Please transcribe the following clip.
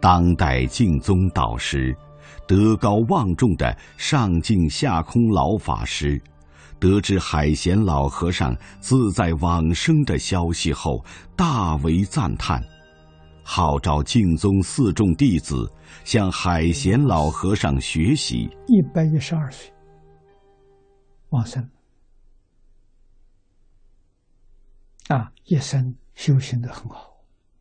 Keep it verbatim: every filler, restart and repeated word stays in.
当代净宗导师，德高望重的上净下空老法师，得知海贤老和尚自在往生的消息后，大为赞叹，号召净宗四众弟子向海贤老和尚学习。 一百一十二岁往生啊，一生修行得很好。